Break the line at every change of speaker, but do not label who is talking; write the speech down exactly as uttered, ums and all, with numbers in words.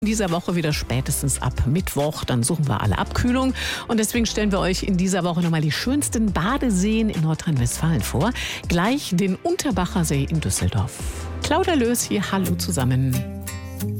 In dieser Woche wieder spätestens ab Mittwoch, dann suchen wir alle Abkühlung und deswegen stellen wir euch in dieser Woche nochmal die schönsten Badeseen in Nordrhein-Westfalen vor. Gleich den Unterbacher See in Düsseldorf. Claudia Löß hier, hallo zusammen.